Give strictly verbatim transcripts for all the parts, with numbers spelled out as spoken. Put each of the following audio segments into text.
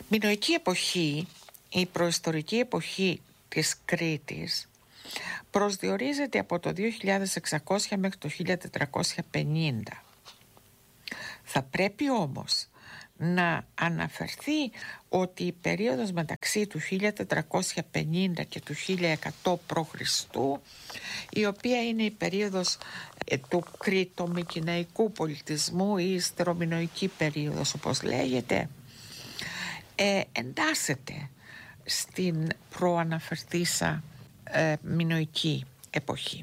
Μινωική εποχή, η προϊστορική εποχή της Κρήτης, προσδιορίζεται από το δύο χιλιάδες εξακόσια μέχρι το χίλια τετρακόσια πενήντα. Θα πρέπει όμως να αναφερθεί ότι η περίοδος μεταξύ του χίλια τετρακόσια πενήντα και του χίλια εκατό π.Χ., η οποία είναι η περίοδος ε, του κρητομικηναϊκού πολιτισμού, η ιστερομινωική περίοδος όπως λέγεται, ε, εντάσσεται στην προαναφερθήσα ε, μινωική εποχή.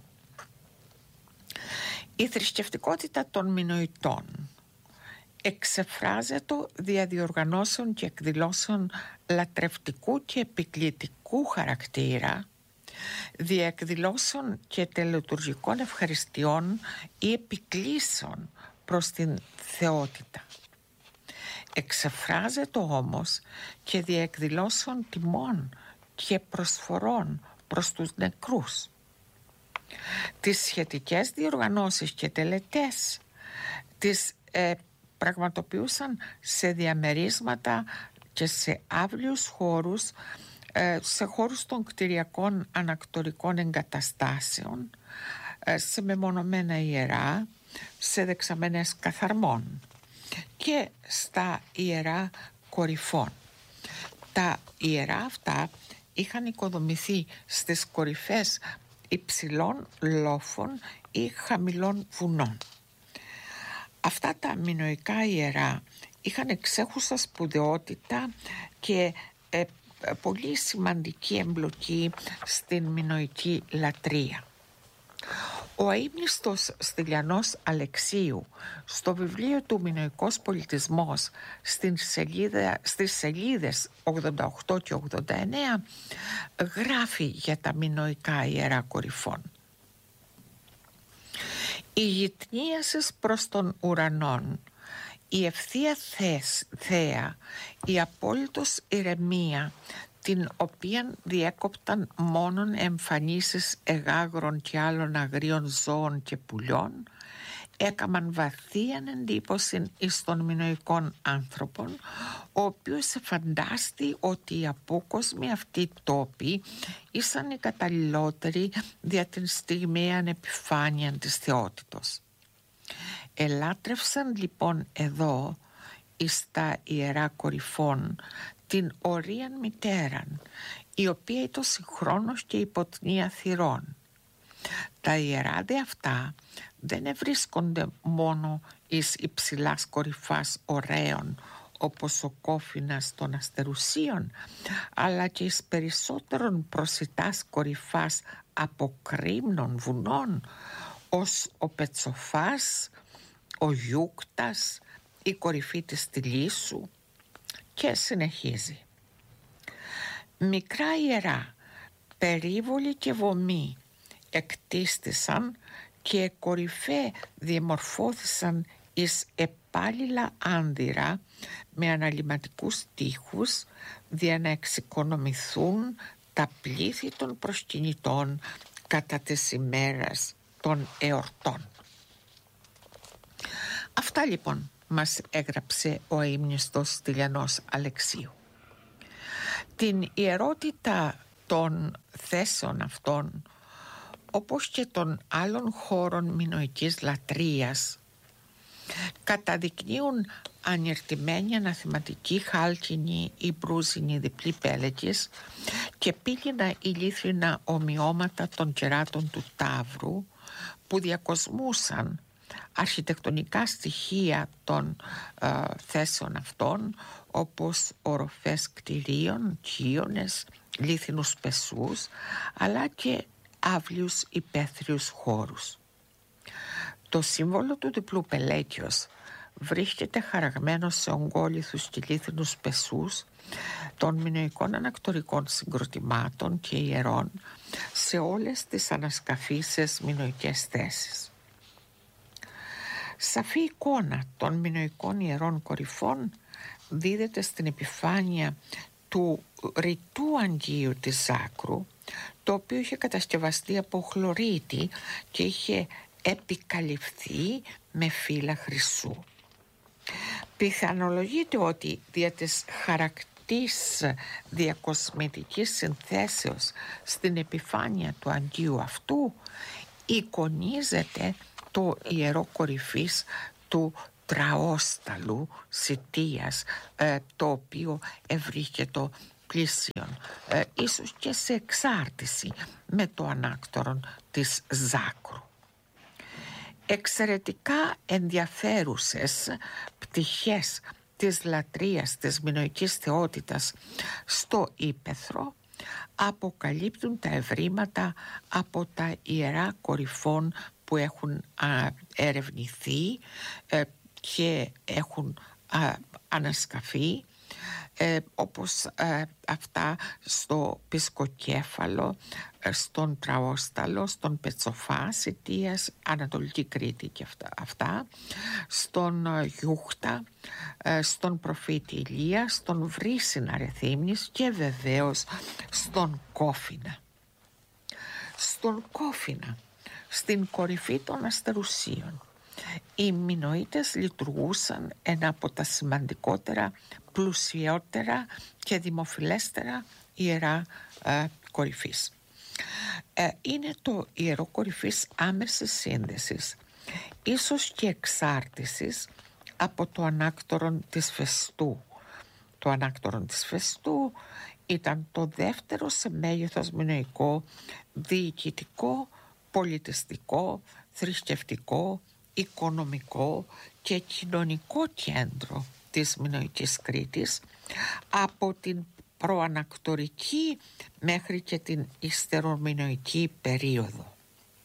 Η θρησκευτικότητα των Μινωητών εξεφράζεται δια διοργανώσεων και εκδηλώσεων λατρευτικού και επικλητικού χαρακτήρα, δια εκδηλώσεων και τελετουργικών ευχαριστειών ή επικλήσεων προς την θεότητα. Εξεφράζεται όμως και δια εκδηλώσεων τιμών και προσφορών προς τους νεκρούς. Τις σχετικές διοργανώσεις και τελετές τις ε, πραγματοποιούσαν σε διαμερίσματα και σε αύλιους χώρους, ε, σε χώρους των κτηριακών ανακτορικών εγκαταστάσεων, ε, σε μεμονωμένα ιερά, σε δεξαμενές καθαρμών και στα ιερά κορυφών. Τα ιερά αυτά είχαν οικοδομηθεί στις κορυφές υψηλών λόφων ή χαμηλών βουνών. Αυτά τα μινωικά ιερά είχαν εξέχουσα σπουδαιότητα και ε, πολύ σημαντική εμπλοκή στην μινωική λατρεία. Ο αείμνηστος Στυλιανός Αλεξίου στο βιβλίο του «Μινωικός πολιτισμός» στην σελίδα, στις σελίδες ογδόντα οκτώ και ογδόντα εννέα γράφει για τα μινωικά ιερά κορυφών. «Η γυτνίασες προς τον ουρανόν, η ευθεία θέα, η απόλυτος ηρεμία, την οποίαν διέκοπταν μόνον εμφανίσεις εγάγρων και άλλων αγρίων ζώων και πουλιών, έκαμαν βαθίαν εντύπωση εις των μινωικών άνθρωπων, ο οποίος εφαντάστη ότι οι απόκοσμοι αυτοί τόποι ήσαν οι καταλληλότεροι δια την στιγμίαν επιφάνεια της θεότητος. Ελάτρευσαν λοιπόν εδώ εις τα ιερά κορυφών την ορίαν μητέραν, η οποία ήταν συγχρόνως και υποτνία θυρών. Τα ιερά δε αυτά δεν ευρίσκονται μόνο εις υψηλάς κορυφάς ωραίων, όπως ο κόφινας των αστερουσίων, αλλά και εις περισσότερων προσιτάς κορυφάς αποκρίμνων βουνών, ως ο Πετσοφάς, ο Γιούκτας, η κορυφή της Στυλίσσου, και συνεχίζει. Μικρά ιερά, περίβολοι και βωμοί εκτίστησαν και κορυφέ διαμορφώθησαν εις επάλληλα άνδυρα με αναλυματικούς τοίχους, για να εξοικονομηθούν τα πλήθη των προσκυνητών κατά τις ημέρας των εορτών. Αυτά λοιπόν μας έγραψε ο αείμνηστος Στυλιανός Αλεξίου. Την ιερότητα των θέσεων αυτών, όπως και των άλλων χώρων μινωικής λατρείας, καταδεικνύουν ανιερτημένη αναθηματική χάλκινη ή μπρούζινη διπλή πέλεκης και πύληνα ηλίθρινα ομοιώματα των κεράτων του Ταύρου, που διακοσμούσαν αρχιτεκτονικά στοιχεία των ε, θέσεων αυτών, όπως οροφές κτηρίων, κύονες, λίθινους πεσούς, αλλά και αύλιους υπαίθριους χώρους. Το σύμβολο του διπλού πελέκιος βρίσκεται χαραγμένο σε ογκόλιθους και λίθινους πεσούς των μινωικών ανακτορικών συγκροτημάτων και ιερών σε όλες τις ανασκαφήσεις μινωικές θέσεις. Σαφή εικόνα των μινωικών ιερών κορυφών δίδεται στην επιφάνεια του ρητού αγγείου της Ζάκρου, το οποίο είχε κατασκευαστεί από χλωρίτη και είχε επικαλυφθεί με φύλλα χρυσού. Πιθανολογείται ότι δια της χαρακτηριστικής της διακοσμητικής συνθέσεως στην επιφάνεια του αγγείου αυτού εικονίζεται το ιερό κορυφής του τραόσταλου Σιτίας, ε, το οποίο ευρίσκεται πλησίον, ε, ίσως και σε εξάρτηση με το ανάκτορον της Ζάκρου. Εξαιρετικά ενδιαφέρουσες πτυχές της λατρείας της μινωικής θεότητας στο ύπαιθρο αποκαλύπτουν τα ευρήματα από τα ιερά κορυφών που έχουν α, ερευνηθεί ε, και έχουν α, ανασκαφεί, ε, όπως ε, αυτά στο Πισκοκέφαλο, ε, στον Τραόσταλο, στον Πετσοφά Σιτίας, Ανατολική Κρήτη και αυτά, αυτά στον ε, Γιούχτα, ε, στον προφήτη Ηλία, στον Βρύσινα Ρεθύμνης και βεβαίως στον Κόφινα. Στον Κόφινα, στην κορυφή των Αστερουσίων, οι Μινωίτες λειτουργούσαν ένα από τα σημαντικότερα, πλουσιότερα και δημοφιλέστερα ιερά ε, κορυφής. Ε, είναι το ιερό κορυφής άμεσης σύνδεσης, ίσως και εξάρτησης από το ανάκτορον της Φεστού. Το ανάκτορον της Φεστού ήταν το δεύτερο σε μέγεθος μινωικό, διοικητικό, πολιτιστικό, θρησκευτικό, οικονομικό και κοινωνικό κέντρο της μινωικής Κρήτης από την προανακτορική μέχρι και την υστερομινωική περίοδο.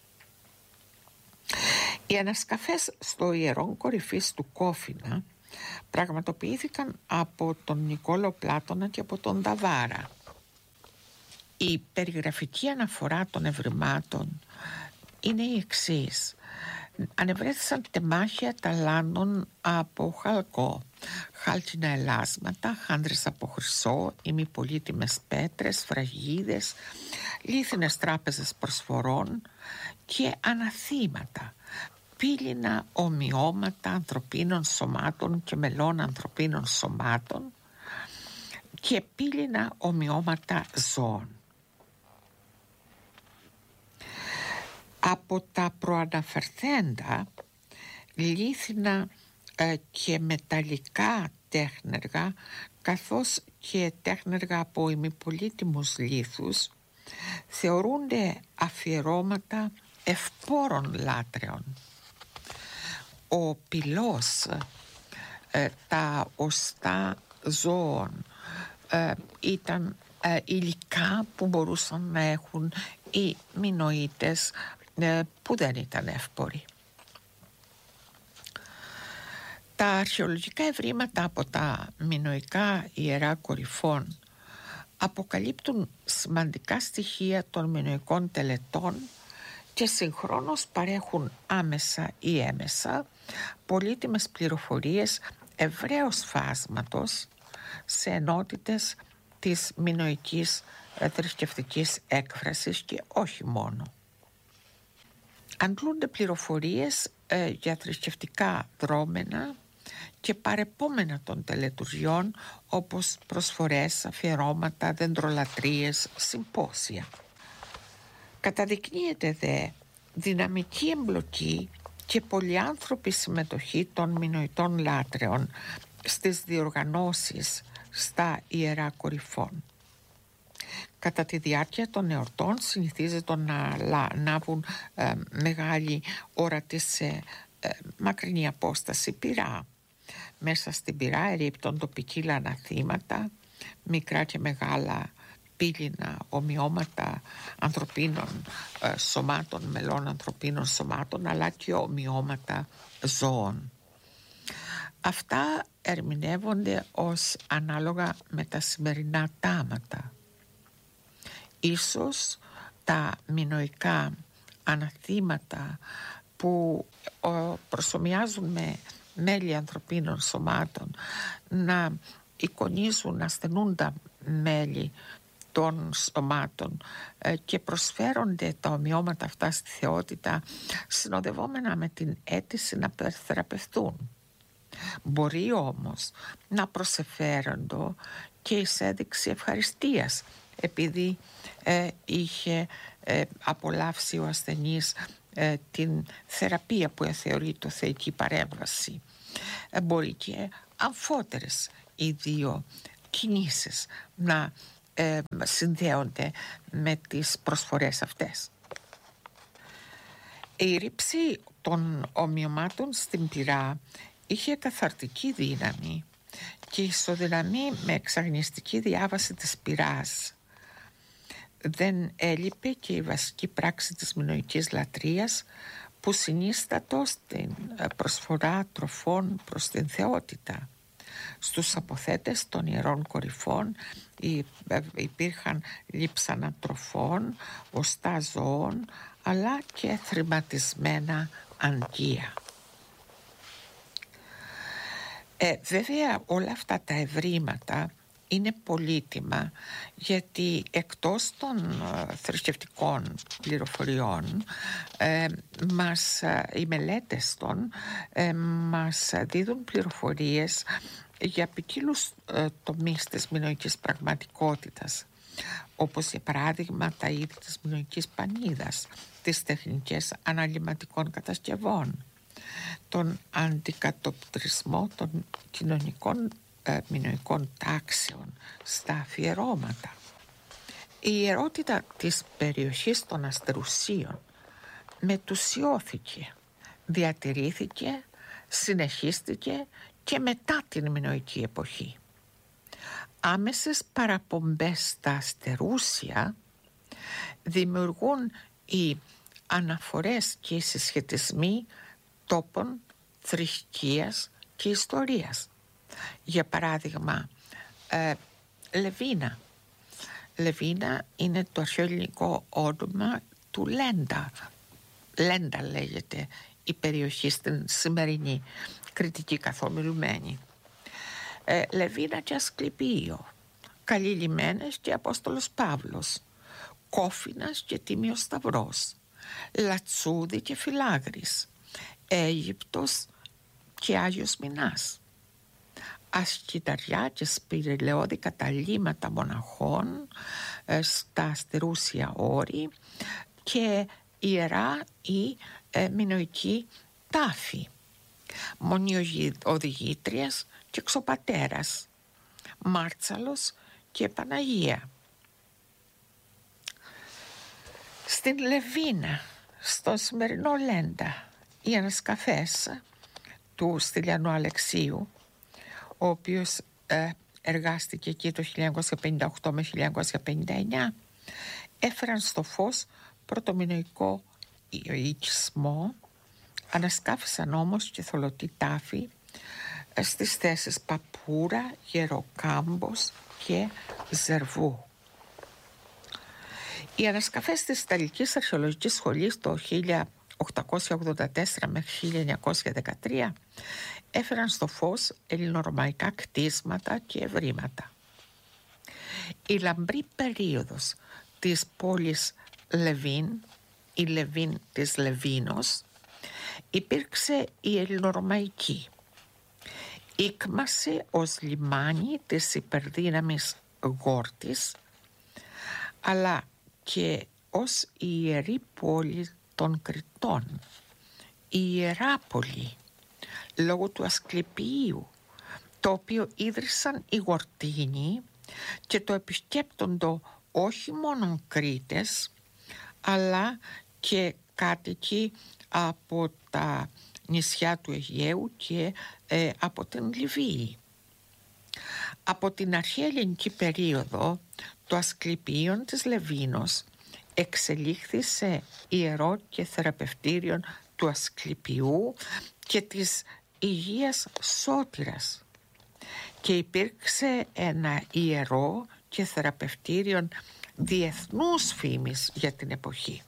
Οι ανασκαφές στο ιερόν κορυφής του Κόφινα πραγματοποιήθηκαν από τον Νικόλαο Πλάτωνα και από τον Δαβάρα. Η περιγραφική αναφορά των ευρημάτων είναι η εξής. Ανεβρέθησαν τεμάχια ταλάνων από χαλκό, χάλκινα ελάσματα, χάντρες από χρυσό, ημιπολίτιμες πέτρες, φραγίδες, λίθινες τράπεζες προσφορών και αναθήματα, πύληνα ομοιώματα ανθρωπίνων σωμάτων και μελών ανθρωπίνων σωμάτων και πύληνα ομοιώματα ζώων. Από τα προαναφερθέντα λίθινα ε, και μεταλλικά τέχνεργα, καθώς και τέχνεργα από ημιπολίτιμους λίθους, θεωρούνται αφιερώματα ευπόρων λάτρεων. Ο πυλός, ε, τα οστά ζώων ε, ήταν ε, υλικά που μπορούσαν να έχουν οι Μινωίτες ε, που δεν ήταν εύποροι. Τα αρχαιολογικά ευρήματα από τα μινωικά ιερά κορυφών αποκαλύπτουν σημαντικά στοιχεία των μινωικών τελετών και συγχρόνως παρέχουν άμεσα ή έμεσα πολύτιμες πληροφορίες ευρέως φάσματος σε ενότητες της μινωικής θρησκευτικής έκφρασης και όχι μόνο. Αντλούνται πληροφορίες ε, για θρησκευτικά δρόμενα και παρεπόμενα των τελετουργιών, όπως προσφορές, αφιερώματα, δεντρολατρίες, συμπόσια. Καταδεικνύεται δε δυναμική εμπλοκή και πολυάνθρωπη συμμετοχή των μινωιτών λάτρεων στις διοργανώσεις στα ιερά κορυφών. Κατά τη διάρκεια των εορτών συνηθίζεται να λάβουν ε, μεγάλη όρατη σε ε, μακρινή απόσταση πυρά. Μέσα στην πυρά ερίπτονται ποικίλα αναθήματα, μικρά και μεγάλα πύληνα ομοιώματα ανθρωπίνων ε, σωμάτων, μελών ανθρωπίνων σωμάτων, αλλά και ομοιώματα ζώων. Αυτά ερμηνεύονται ως ανάλογα με τα σημερινά τάματα. Ίσως τα μινωικά αναθήματα που προσομοιάζουν με μέλη ανθρωπίνων σωμάτων να εικονίζουν, να στενούν τα μέλη των σωμάτων και προσφέρονται τα ομοιώματα αυτά στη θεότητα συνοδευόμενα με την αίτηση να θεραπευτούν. Μπορεί όμως να προσεφέροντο και εις έδειξη ευχαριστίας, επειδή ε, είχε ε, απολαύσει ο ασθενής ε, την θεραπεία που θεωρεί το θεϊκή παρέμβαση. Ε, μπορεί και αμφότερες οι δύο κινήσεις να ε, συνδέονται με τις προσφορές αυτές. Η ρήψη των ομοιωμάτων στην πυρά είχε καθαρτική δύναμη και ισοδυναμεί με εξαγνιστική διάβαση της πυράς. Δεν έλειπε και η βασική πράξη της μινωικής λατρείας που συνίστατο στην προσφορά τροφών προς την θεότητα. Στους αποθέτες των ιερών κορυφών υπήρχαν λείψανα τροφών, οστά ζώων, αλλά και θρηματισμένα αγκία. Ε, βέβαια όλα αυτά τα ευρήματα είναι πολύτιμα, γιατί εκτός των ε, θρησκευτικών πληροφοριών ε, μας, ε, οι μελέτες των ε, μας δίδουν πληροφορίες για ποικίλους ε, τομείς της μινωικής πραγματικότητας, όπως για παράδειγμα τα είδη της μινωικής πανίδας, τις τεχνικές αναλυματικών κατασκευών, τον αντικατοπτρισμό των κοινωνικών ε, μινωικών τάξεων στα αφιερώματα. Η ιερότητα της περιοχής των Αστερουσίων μετουσιώθηκε, διατηρήθηκε, συνεχίστηκε και μετά την μινωική εποχή. Άμεσες παραπομπές στα Αστερούσια δημιουργούν οι αναφορές και οι συσχετισμοί τόπων, θρησκείας και ιστορίας. Για παράδειγμα, ε, Λεβίνα. Λεβίνα είναι το αρχαίο ελληνικό όνομα του Λέντα. Λέντα λέγεται η περιοχή στην σημερινή Κρητική καθομιλουμένη. Ε, Λεβίνα και Ασκληπείο, Καλοί Λιμένες και Απόστολος Παύλος, Κόφινας και Τίμιος Σταυρός, Λατσούδη και Φιλάγρης, Αίγυπτος και Άγιος Μινάς, Ασκηταριά και σπηρελαιώδη καταλύματα μοναχών ε, στα Αστερούσια όρη και ιερά ή ε, μινωική τάφη, Μονιοδηγήτριας και Ξοπατέρας, Μάρτσαλος και Παναγία. Στην Λεβίνα, στο σημερινό Λέντα, οι ανασκαφές του Στυλιανού Αλεξίου, ο οποίος ε, εργάστηκε εκεί το χίλια εννιακόσια πενήντα οκτώ με χίλια εννιακόσια πενήντα εννιά, έφεραν στο φως πρωτομινωικό οικισμό, ανασκάφησαν όμως και θολωτή τάφη ε, στις θέσεις Παπούρα, Γεροκάμπος και Ζερβού. Οι ανασκαφές της Ιταλικής Αρχαιολογικής Σχολής το χίλια οκτακόσια ογδόντα τέσσερα μέχρι χίλια εννιακόσια δεκατρία έφεραν στο φως ελληνορωμαϊκά κτίσματα και ευρήματα. Η λαμπρή περίοδος της πόλης Λεβίν, η Λεβίν της Λεβίνος, υπήρξε η ελληνορωμαϊκή. Ήκμασε ως λιμάνι της υπερδύναμης Γόρτης, αλλά και ως η ιερή πόλη των Κρητών, η Ιεράπολη, λόγω του Ασκληπίου, το οποίο ίδρυσαν οι Γορτίνοι και το επισκέπτοντο όχι μόνο Κρήτες, αλλά και κάτοικοι από τα νησιά του Αιγαίου και ε, από την Λιβύη. Από την αρχαία ελληνική περίοδο, το Ασκληπίον της Λεβίνος εξελίχθη σε ιερό και θεραπευτήριον του Ασκληπιού και της Υγείας Σώτηρας και υπήρξε ένα ιερό και θεραπευτήριον διεθνούς φήμης για την εποχή.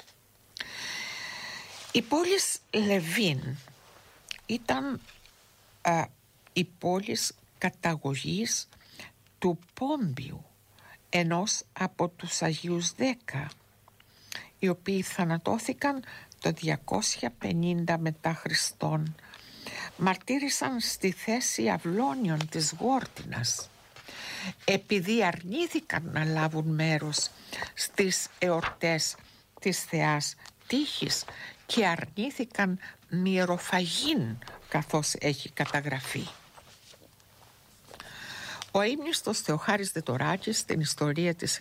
Η πόλη Λεβίν ήταν α, η πόλη καταγωγής του Πόμπιου, ενός από τους Αγίους Δέκα, οι οποίοι θανατώθηκαν το διακόσια πενήντα μετά Χριστόν μαρτύρησαν στη θέση αυλώνιων της Γόρτινας, επειδή αρνήθηκαν να λάβουν μέρος στις εορτές της θεάς Τύχης και αρνήθηκαν μυεροφαγήν, καθώς έχει καταγραφεί. Ο αείμνηστος Θεοχάρης Δετοράκης στην ιστορία της